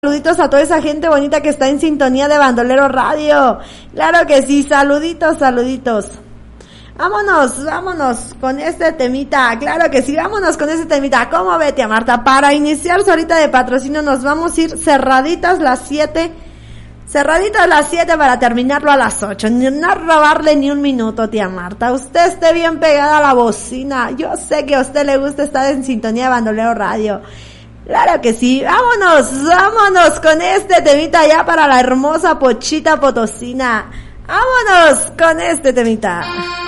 Saluditos a toda esa gente bonita que está en sintonía de Bandolero Radio. Claro que sí, saluditos. Vámonos con este temita. Claro que sí, vámonos con este temita. ¿Cómo ve, tía Marta? Para iniciar su horita de patrocinio nos vamos a ir cerraditas las 7 para terminarlo a las 8. No robarle ni un minuto, tía Marta. Usted esté bien pegada a la bocina. Yo sé que a usted le gusta estar en sintonía de Bandolero Radio. Claro que sí, vámonos con este temita ya para la hermosa Pochita Potosina. Vámonos con este temita.